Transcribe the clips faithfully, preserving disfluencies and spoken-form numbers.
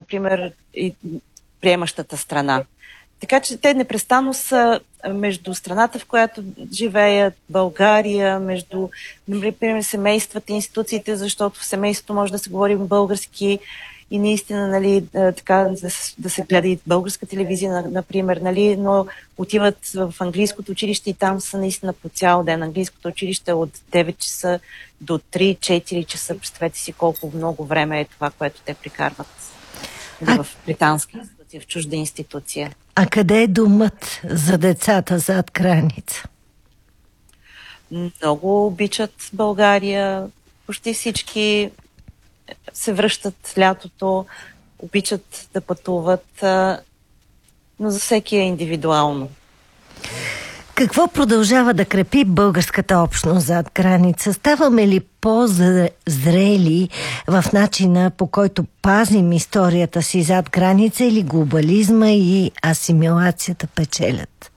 например, и приемащата страна. Така че те непрестанно са между страната, в която живеят, България, между, например, семействата, институциите, защото в семейството може да се говори български и наистина, нали, така, да, да се гледа и българска телевизия, например, нали, но отиват в английското училище и там са наистина по цял ден. Английското училище от девет часа до три-четири часа. Представете си колко много време е това, което те прикарват а... в британска институция, в чужда институция. А къде е думът за децата зад граница? Много обичат България. Почти всички се връщат лятото, обичат да пътуват, но за всеки е индивидуално. Какво продължава да крепи българската общност зад граница? Ставаме ли по-зрели в начина, по който пазим историята си зад граница, или глобализма и асимилацията печелят?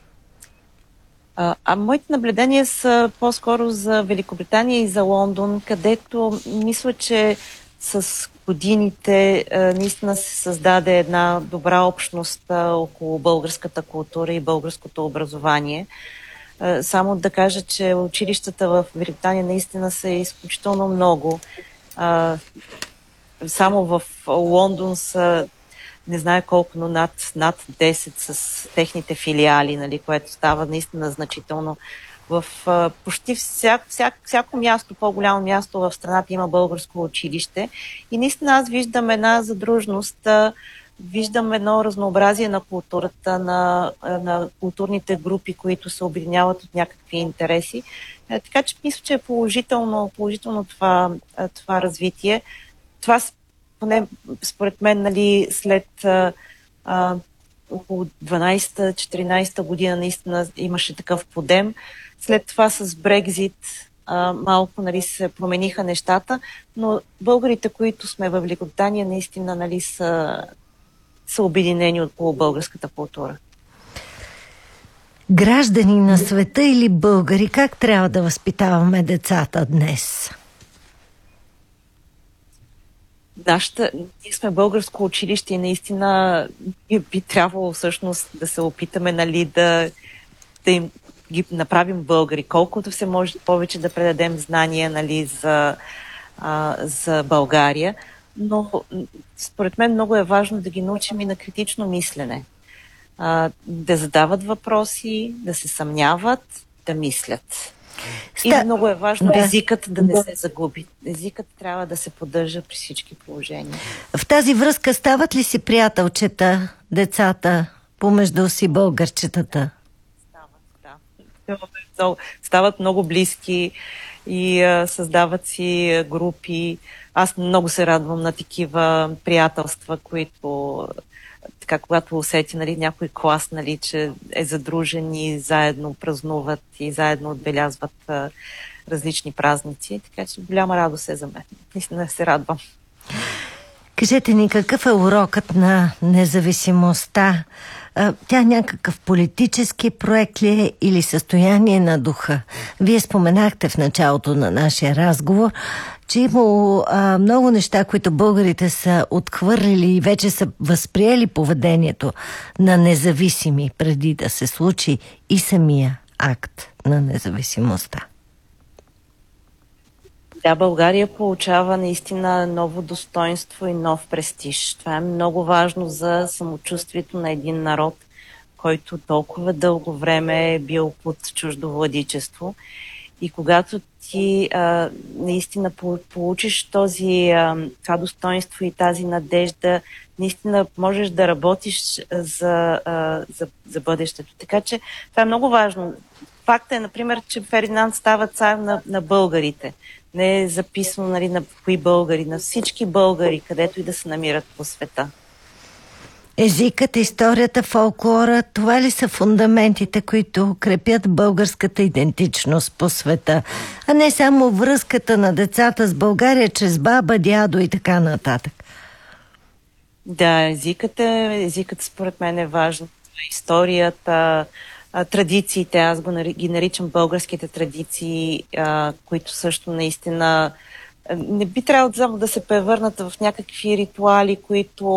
А, а моите наблюдения са по-скоро за Великобритания и за Лондон, където мисля, че с годините а, наистина се създаде една добра общност а, около българската култура и българското образование. А, само да кажа, че училищата в Великобритания наистина са изключително много. А, само в Лондон са не знае колко, но над, над десет с техните филиали, нали, което става наистина значително. В а, почти всяко, всяко, всяко място, по-голямо място в страната има българско училище и наистина аз виждам една задружност, а, виждам едно разнообразие на културата, на, на културните групи, които се обединяват от някакви интереси. А, така че мисля, че е положително, положително това, това развитие. Това поне според мен, нали, след а, а, около дванайсета-четиринайсета година наистина имаше такъв подем. След това с Брекзит а, малко, нали, се промениха нещата, но българите, които сме в Великобритания, наистина, нали, са, са обединени около българската култура. Граждани на света или българи, как трябва да възпитаваме децата днес? Нашата, ние сме българско училище и наистина би трябвало всъщност да се опитаме, нали, да, да им ги направим българи. Колкото се може повече да предадем знания, нали, за, а, за България. Но според мен много е важно да ги научим и на критично мислене. А, да задават въпроси, да се съмняват, да мислят. И много е важно да. езикът да не се загуби. Езикът трябва да се поддържа при всички положения. В тази връзка стават ли си приятелчета, децата, помежду си българчетата? Стават, да. Стават много близки и а, създават си групи. Аз много се радвам на такива приятелства, които така, когато усети, нали, някой клас, нали, че е задружен и заедно празнуват и заедно отбелязват а, различни празници. Така че голяма радост е за мен. Наистина се радвам. Кажете ни, какъв е урокът на независимостта? Тя някакъв политически проект ли е или състояние на духа? Вие споменахте в началото на нашия разговор, че има а, много неща, които българите са отхвърлили и вече са възприели поведението на независими преди да се случи и самия акт на независимостта. Да, България получава наистина ново достоинство и нов престиж. Това е много важно за самочувствието на един народ, който толкова дълго време е бил под чуждо владичество. И когато ти а, наистина получиш този, а, това достоинство и тази надежда, наистина можеш да работиш за, а, за, за бъдещето. Така че това е много важно. Факт е, например, че Фердинанд става цар на, на българите. Не е записано, нали, на кои българи, на всички българи, където и да се намират по света. Езикът, историята, фолклора, това ли са фундаментите, които крепят българската идентичност по света, а не само връзката на децата с България чрез баба, дядо и така нататък? Да, езикът, е, езикът според мен е важно. Историята, традициите, аз го ги наричам българските традиции, които също наистина не би трябвало да се превърнат в някакви ритуали, които